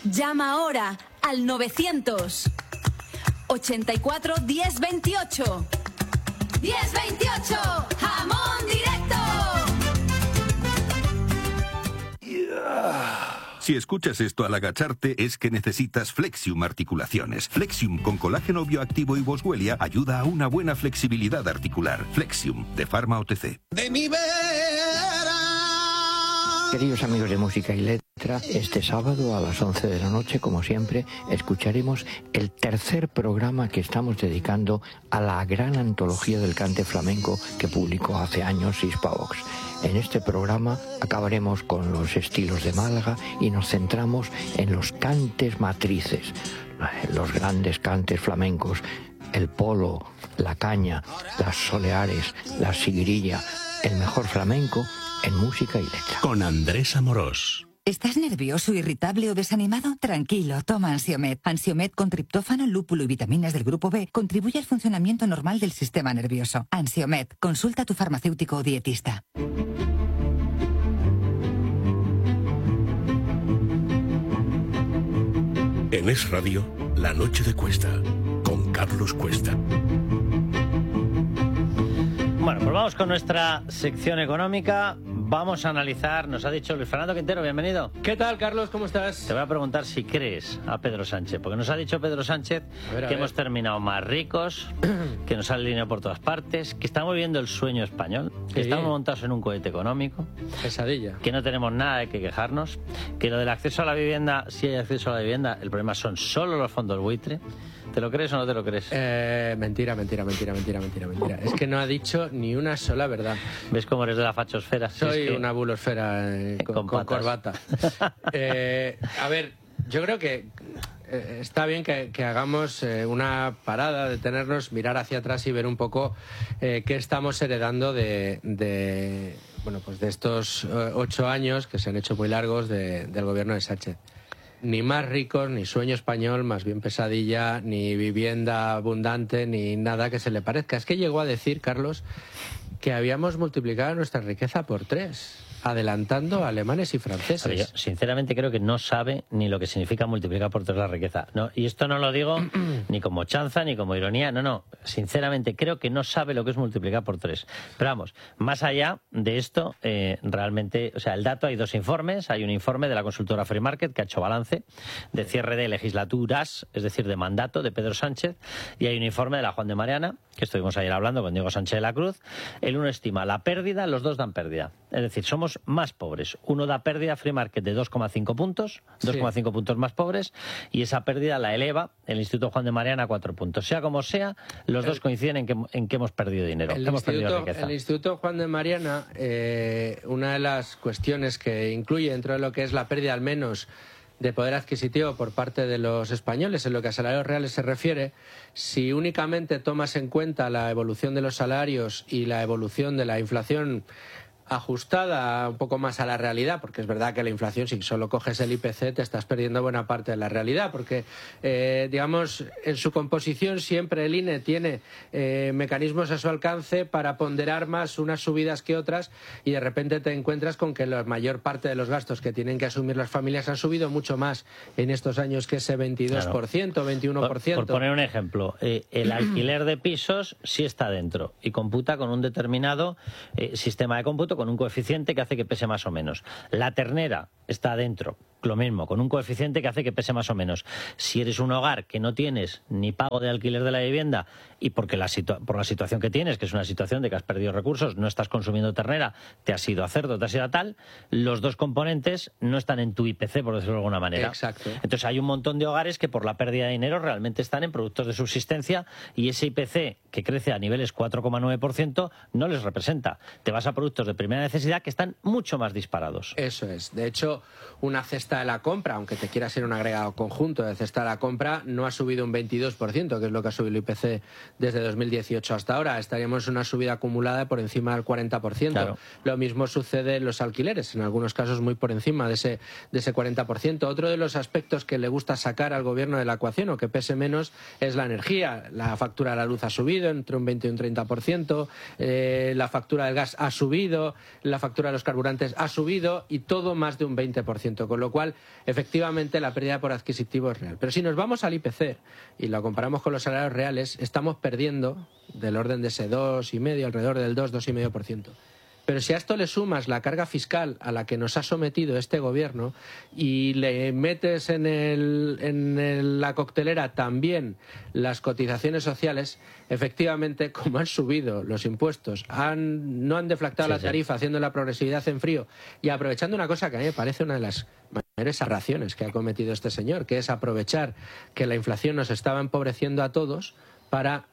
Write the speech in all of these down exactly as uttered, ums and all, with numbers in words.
Llama ahora al novecientos ochenta y cuatro diez veintiocho. diez veintiocho, jamón directo. Si escuchas esto al agacharte es que necesitas Flexium Articulaciones. Flexium con colágeno bioactivo y boswellia ayuda a una buena flexibilidad articular. Flexium, de Pharma O T C. De mi vera. Queridos amigos de Música y Letra, este sábado a las once de la noche, como siempre, escucharemos el tercer programa que estamos dedicando a la gran antología del cante flamenco que publicó hace años Hispavox. En este programa acabaremos con los estilos de Málaga y nos centramos en los cantes matrices, los grandes cantes flamencos, el polo, la caña, las soleares, la sigrilla, el mejor flamenco en Música y Letra. Con Andrés Amorós. ¿Estás nervioso, irritable o desanimado? Tranquilo, toma Ansiomed. Ansiomed con triptófano, lúpulo y vitaminas del grupo B contribuye al funcionamiento normal del sistema nervioso. Ansiomed, consulta a tu farmacéutico o dietista. En Es Radio, La Noche de Cuesta, con Carlos Cuesta. Bueno, pues vamos con nuestra sección económica. Vamos a analizar, nos ha dicho Luis Fernando Quintero, bienvenido. ¿Qué tal, Carlos? ¿Cómo estás? Te voy a preguntar si crees a Pedro Sánchez, porque nos ha dicho Pedro Sánchez a ver, a que ver. hemos terminado más ricos, que nos sale dinero por todas partes, que estamos viviendo el sueño español, que sí. estamos montados en un cohete económico. Pesadilla. Que no tenemos nada de que quejarnos, que lo del acceso a la vivienda, si hay acceso a la vivienda, el problema son solo los fondos buitre. ¿Te lo crees o no te lo crees? Eh, mentira, mentira, mentira, mentira, mentira, mentira. Es que no ha dicho ni una sola verdad. ¿Ves cómo eres de la fachosfera? Soy si es que... una bulosfera eh, con, con, con corbata. eh, a ver, yo creo que eh, está bien que, que hagamos eh, una parada, detenernos, mirar hacia atrás y ver un poco eh, qué estamos heredando de, de, bueno, pues de estos eh, ocho años que se han hecho muy largos de, del gobierno de Sánchez. Ni más ricos, ni sueño español, más bien pesadilla, ni vivienda abundante, ni nada que se le parezca. Es que llegó a decir, Carlos, que habíamos multiplicado nuestra riqueza por tres, adelantando a alemanes y franceses. Pero yo, sinceramente, creo que no sabe ni lo que significa multiplicar por tres la riqueza. No, y esto no lo digo ni como chanza ni como ironía. No, no. Sinceramente, creo que no sabe lo que es multiplicar por tres. Pero vamos, más allá de esto, eh, realmente, o sea, el dato, hay dos informes. Hay un informe de la consultora Free Market que ha hecho balance de cierre de legislaturas, es decir, de mandato de Pedro Sánchez, y hay un informe de la Juan de Mariana, que estuvimos ayer hablando con Diego Sánchez de la Cruz. El uno estima la pérdida, los dos dan pérdida. Es decir, somos más pobres. Uno da pérdida, Free Market, de dos coma cinco puntos, dos coma cinco sí. puntos más pobres, y esa pérdida la eleva el Instituto Juan de Mariana a cuatro puntos. Sea como sea, los el, dos coinciden en que, en que hemos perdido dinero, el hemos perdido riqueza. El Instituto Juan de Mariana, eh, una de las cuestiones que incluye dentro de lo que es la pérdida, al menos, de poder adquisitivo por parte de los españoles en lo que a salarios reales se refiere, si únicamente tomas en cuenta la evolución de los salarios y la evolución de la inflación ajustada un poco más a la realidad, porque es verdad que la inflación, si solo coges el I P C, te estás perdiendo buena parte de la realidad, porque, eh, digamos, en su composición siempre el I N E tiene eh, mecanismos a su alcance para ponderar más unas subidas que otras, y de repente te encuentras con que la mayor parte de los gastos que tienen que asumir las familias han subido mucho más en estos años que ese veintidós por ciento, claro. veintiuno por ciento. Por, por poner un ejemplo, eh, el alquiler de pisos sí está dentro y computa con un determinado eh, sistema de cómputo, con un coeficiente que hace que pese más o menos. La ternera está dentro, lo mismo, con un coeficiente que hace que pese más o menos. Si eres un hogar que no tienes ni pago de alquiler de la vivienda y porque la situa- por la situación que tienes, que es una situación de que has perdido recursos, no estás consumiendo ternera, te has ido a cerdo, te has ido a tal, los dos componentes no están en tu I P C, por decirlo de alguna manera. Exacto. Entonces hay un montón de hogares que por la pérdida de dinero realmente están en productos de subsistencia, y ese I P C, que crece a niveles cuatro coma nueve por ciento, no les representa. Te vas a productos de primera necesidad que están mucho más disparados. Eso es. De hecho, una cesta de la compra, aunque te quiera ser un agregado conjunto de cesta de la compra, no ha subido un veintidós por ciento, que es lo que ha subido el I P C desde dos mil dieciocho hasta ahora. Estaríamos en una subida acumulada por encima del cuarenta por ciento. Claro. Lo mismo sucede en los alquileres, en algunos casos muy por encima de ese, de ese cuarenta por ciento. Otro de los aspectos que le gusta sacar al gobierno de la ecuación, o que pese menos, es la energía. La factura de la luz ha subido entre un veinte y un treinta por ciento, eh, la factura del gas ha subido, la factura de los carburantes ha subido y todo más de un veinte por ciento, con lo cual, efectivamente, la pérdida por adquisitivo es real. Pero si nos vamos al I P C y lo comparamos con los salarios reales, estamos perdiendo del orden de ese dos coma cinco, alrededor del dos, dos coma cinco por ciento. Pero si a esto le sumas la carga fiscal a la que nos ha sometido este gobierno y le metes en, el, en el, la coctelera también las cotizaciones sociales, efectivamente, como han subido los impuestos, han, no han deflactado sí, la tarifa, sí. haciendo la progresividad en frío y aprovechando una cosa que a mí me parece una de las mayores aberraciones que ha cometido este señor, que es aprovechar que la inflación nos estaba empobreciendo a todos para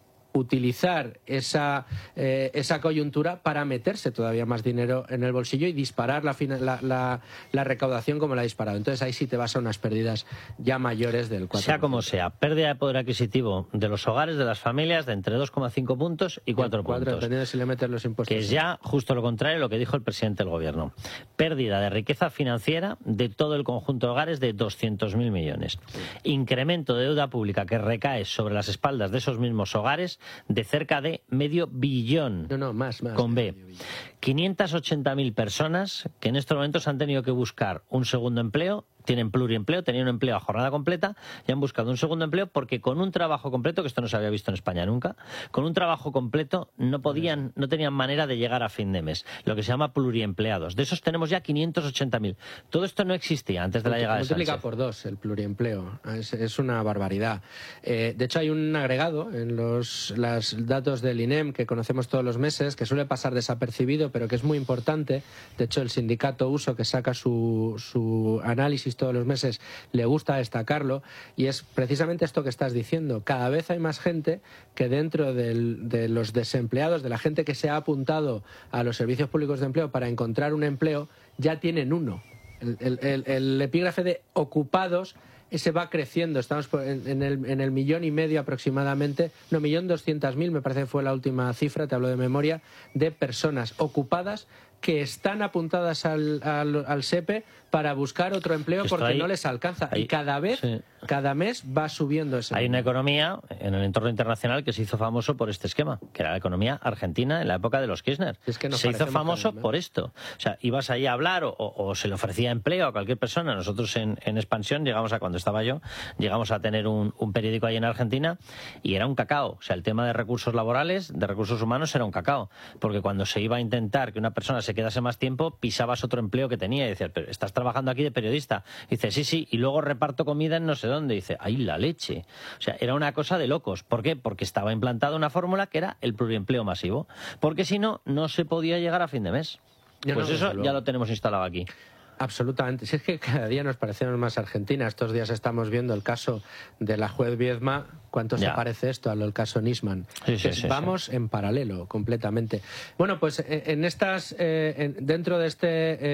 utilizar esa, eh, esa coyuntura para meterse todavía más dinero en el bolsillo y disparar la, la, la, la recaudación como la ha disparado. Entonces ahí sí te vas a unas pérdidas ya mayores del cuatro por ciento. Sea como sea, pérdida de poder adquisitivo de los hogares, de las familias, de entre dos coma cinco puntos y cuatro puntos. Dependiendo de si le metes los impuestos. Que es ya justo lo contrario de lo que dijo el presidente del gobierno. Pérdida de riqueza financiera de todo el conjunto de hogares de doscientos mil millones. Sí. Incremento de deuda pública que recae sobre las espaldas de esos mismos hogares de cerca de medio billón. No, no, más, más. Con B. quinientas ochenta mil personas que en estos momentos han tenido que buscar un segundo empleo, tienen pluriempleo, tenían un empleo a jornada completa y han buscado un segundo empleo porque con un trabajo completo, que esto no se había visto en España nunca, con un trabajo completo no podían, no tenían manera de llegar a fin de mes, lo que se llama pluriempleados. De esos tenemos ya quinientos ochenta mil. Todo esto no existía antes de la llegada de Sánchez. Multiplica por dos el pluriempleo, es, es una barbaridad. Eh, de hecho hay un agregado en los las datos del I N E M que conocemos todos los meses, que suele pasar desapercibido, pero que es muy importante. De hecho el sindicato Uso, que saca su, su análisis todos los meses, le gusta destacarlo, y es precisamente esto que estás diciendo. Cada vez hay más gente que dentro del, de los desempleados, de la gente que se ha apuntado a los servicios públicos de empleo para encontrar un empleo, ya tienen uno. El, el, el, el epígrafe de ocupados ese va creciendo, estamos en, en, el, en el millón y medio aproximadamente, no, millón doscientas mil me parece que fue la última cifra, te hablo de memoria, de personas ocupadas que están apuntadas al, al, al SEPE para buscar otro empleo porque ahí, no les alcanza. Ahí, y cada vez, sí. cada mes va subiendo ese. Hay una economía en el entorno internacional que se hizo famoso por este esquema, que era la economía argentina en la época de los Kirchner. Es que se hizo famoso por esto. O sea, ibas ahí a hablar o, o, o se le ofrecía empleo a cualquier persona. Nosotros en, en Expansión llegamos a, cuando estaba yo, llegamos a tener un, un periódico ahí en Argentina y era un cacao. O sea, el tema de recursos laborales, de recursos humanos era un cacao. Porque cuando se iba a intentar que una persona se quedase más tiempo, pisabas otro empleo que tenía y decías, pero estás trabajando aquí de periodista. Y dice, sí, sí, y luego reparto comida en no sé dónde. Y dice, ¡ay, la leche! O sea, era una cosa de locos. ¿Por qué? Porque estaba implantada una fórmula que era el pluriempleo masivo. Porque si no, no se podía llegar a fin de mes. Yo pues no, eso ya lo tenemos instalado aquí. Absolutamente. Si es que cada día nos parecemos más Argentina. Estos días estamos viendo el caso de la juez Viedma. ¿Cuánto ya. se parece esto al caso Nisman? Sí, sí, sí, vamos sí. en paralelo, completamente. Bueno, pues en estas, eh, en, dentro de este,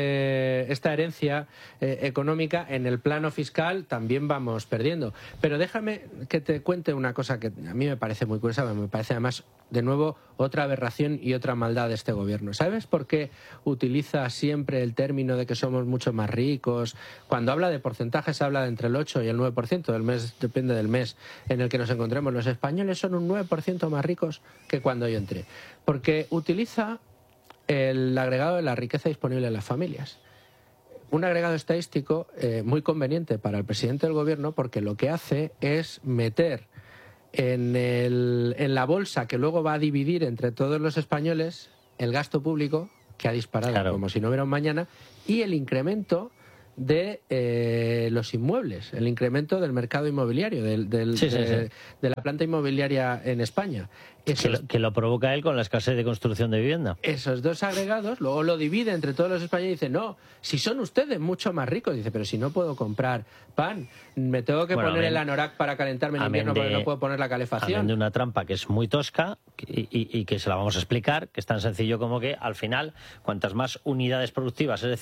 eh, esta herencia eh, económica, en el plano fiscal también vamos perdiendo. Pero déjame que te cuente una cosa que a mí me parece muy curiosa, me parece además, de nuevo, otra aberración y otra maldad de este gobierno. ¿Sabes por qué utiliza siempre el término de que somos mucho más ricos? Cuando habla de porcentajes habla de entre el ocho y el nueve por ciento, del mes, depende del mes en el que nos encontremos. Los españoles son un nueve por ciento más ricos que cuando yo entré, porque utiliza el agregado de la riqueza disponible en las familias. Un agregado estadístico eh, muy conveniente para el presidente del gobierno, porque lo que hace es meter en, el, en la bolsa que luego va a dividir entre todos los españoles el gasto público, que ha disparado claro. como si no hubiera un mañana, y el incremento de eh, los inmuebles, el incremento del mercado inmobiliario, del, del, sí, sí, de, sí. de la planta inmobiliaria en España. Esos, que, lo, que lo provoca él con la escasez de construcción de vivienda. Esos dos agregados, luego lo divide entre todos los españoles y dice, no, si son ustedes mucho más ricos, dice, pero si no puedo comprar pan, me tengo que bueno, poner amén, el anorak para calentarme en invierno de, porque no puedo poner la calefacción. Amén de una trampa que es muy tosca y, y, y que se la vamos a explicar, que es tan sencillo como que al final, cuantas más unidades productivas, es decir,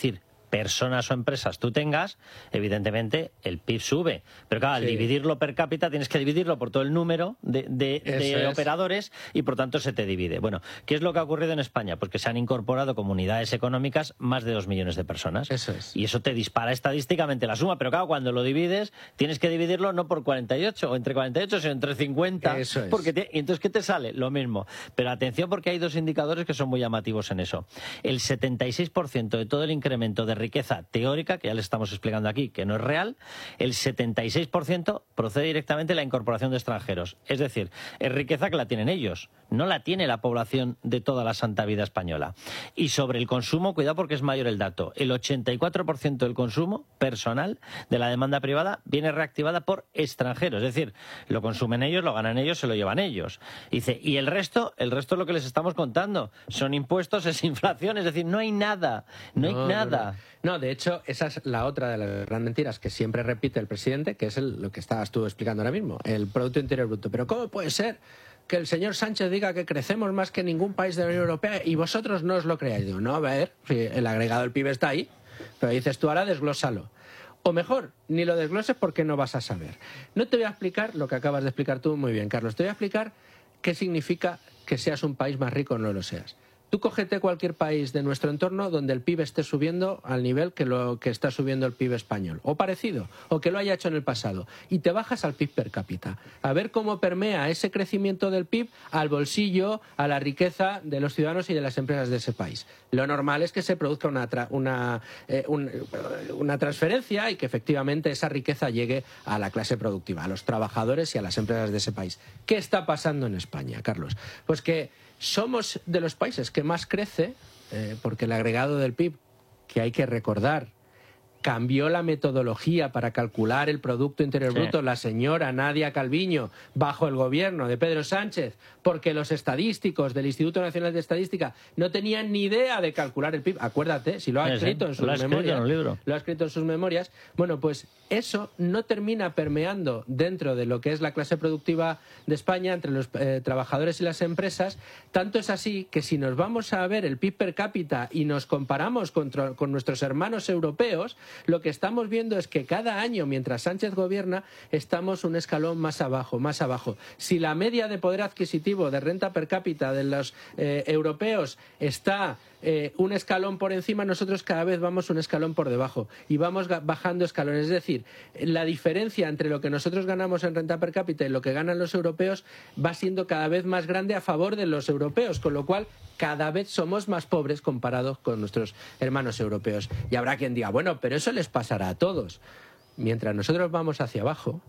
personas o empresas tú tengas, evidentemente el P I B sube. Pero claro, al Sí. dividirlo per cápita tienes que dividirlo por todo el número de, de, de es. operadores y por tanto se te divide. Bueno, ¿qué es lo que ha ocurrido en España? Pues que se han incorporado como unidades económicas más de dos millones de personas. Eso es. Y eso te dispara estadísticamente la suma. Pero claro, cuando lo divides, tienes que dividirlo no por cuarenta y ocho o entre cuarenta y ocho, sino entre cincuenta. Eso es. Porque te- y entonces, ¿qué te sale? Lo mismo. Pero atención, porque hay dos indicadores que son muy llamativos en eso. El setenta y seis por ciento de todo el incremento de riqueza teórica, que ya les estamos explicando aquí, que no es real, el setenta y seis por ciento procede directamente de la incorporación de extranjeros. Es decir, es riqueza que la tienen ellos, no la tiene la población de toda la santa vida española. Y sobre el consumo, cuidado porque es mayor el dato. El ochenta y cuatro por ciento del consumo personal de la demanda privada viene reactivada por extranjeros. Es decir, lo consumen ellos, lo ganan ellos, se lo llevan ellos. Dice, y el resto, el resto es lo que les estamos contando. Son impuestos, es inflación, es decir, no hay nada, no, hay nada. No, no, de hecho, esa es la otra de las grandes mentiras que siempre repite el presidente, que es el- lo que estabas tú explicando ahora mismo, el Producto Interior Bruto. Pero ¿cómo puede ser que el señor Sánchez diga que crecemos más que ningún país de la Unión Europea y vosotros no os lo creáis? Digo, no, a ver, si el agregado del P I B está ahí, pero dices tú ahora desglósalo. O mejor, ni lo desgloses porque no vas a saber. No te voy a explicar lo que acabas de explicar tú muy bien, Carlos. Te voy a explicar qué significa que seas un país más rico o no lo seas. Tú cógete cualquier país de nuestro entorno donde el P I B esté subiendo al nivel que lo que está subiendo el P I B español, o parecido, o que lo haya hecho en el pasado, y te bajas al P I B per cápita, a ver cómo permea ese crecimiento del P I B al bolsillo, a la riqueza de los ciudadanos y de las empresas de ese país. Lo normal es que se produzca una, tra- una, eh, un- una transferencia y que efectivamente esa riqueza llegue a la clase productiva, a los trabajadores y a las empresas de ese país. ¿Qué está pasando en España, Carlos? Pues que somos de los países que más crece, eh, porque el agregado del P I B, que hay que recordar, cambió la metodología para calcular el Producto Interior Sí. Bruto la señora Nadia Calviño bajo el gobierno de Pedro Sánchez, porque los estadísticos del Instituto Nacional de Estadística no tenían ni idea de calcular el P I B. Acuérdate, si lo ha Sí, sí, escrito en sus lo ha escrito memorias. en un libro. Lo ha escrito en sus memorias. Bueno, pues eso no termina permeando dentro de lo que es la clase productiva de España entre los eh, trabajadores y las empresas. Tanto es así que si nos vamos a ver el P I B per cápita y nos comparamos contra- con nuestros hermanos europeos, lo que estamos viendo es que cada año, mientras Sánchez gobierna, estamos un escalón más abajo, más abajo. Si la media de poder adquisitivo de renta per cápita de los eh, europeos está eh, un escalón por encima, nosotros cada vez vamos un escalón por debajo y vamos ga- bajando escalones. Es decir, la diferencia entre lo que nosotros ganamos en renta per cápita y lo que ganan los europeos va siendo cada vez más grande a favor de los europeos, con lo cual cada vez somos más pobres comparados con nuestros hermanos europeos. Y habrá quien diga, bueno, pero eso les pasará a todos. Mientras nosotros vamos hacia abajo,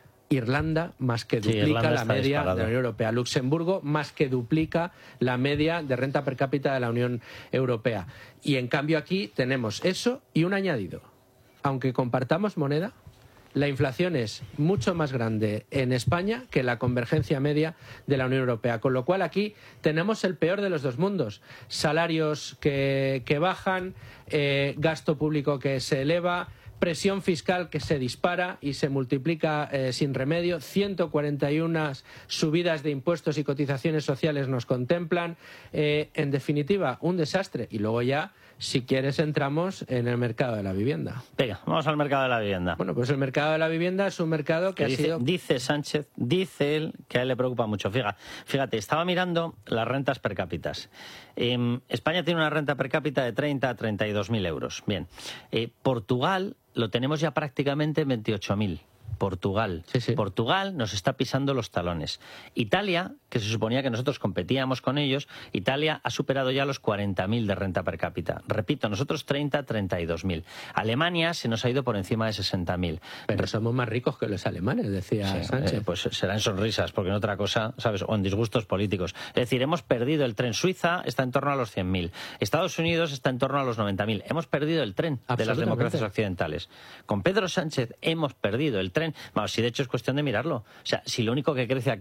Irlanda más que Sí, duplica Irlanda la está media disparado. de la Unión Europea. Luxemburgo más que duplica la media de renta per cápita de la Unión Europea. Y en cambio aquí tenemos eso y un añadido. Aunque compartamos moneda, la inflación es mucho más grande en España que la convergencia media de la Unión Europea. Con lo cual aquí tenemos el peor de los dos mundos. Salarios que, que bajan, eh, gasto público que se eleva, presión fiscal que se dispara y se multiplica eh, sin remedio. ciento cuarenta y una subidas de impuestos y cotizaciones sociales nos contemplan. Eh, en definitiva, un desastre. Y luego ya, si quieres, entramos en el mercado de la vivienda. Venga, vamos al mercado de la vivienda. Bueno, pues el mercado de la vivienda es un mercado que Que ha dice, sido... dice Sánchez, dice él, que a él le preocupa mucho. Fíjate, fíjate estaba mirando las rentas per cápitas. Eh, España tiene una renta per cápita de treinta a treinta y dos mil euros. Bien, eh, Portugal lo tenemos ya prácticamente en veintiocho mil. Portugal. Sí, sí. Portugal nos está pisando los talones. Italia, que se suponía que nosotros competíamos con ellos, Italia ha superado ya los cuarenta mil de renta per cápita. Repito, nosotros treinta, treinta y dos mil. Alemania se nos ha ido por encima de sesenta mil. Pero somos más ricos que los alemanes, decía Sí, Sánchez. eh, pues será en sonrisas, porque en otra cosa, ¿sabes? O en disgustos políticos. Es decir, hemos perdido el tren. Suiza está en torno a los cien mil. Estados Unidos está en torno a los noventa mil. Hemos perdido el tren de las Absolutamente. democracias occidentales. Con Pedro Sánchez hemos perdido el tren. Vamos, si de hecho es cuestión de mirarlo. O sea, si lo único que crece aquí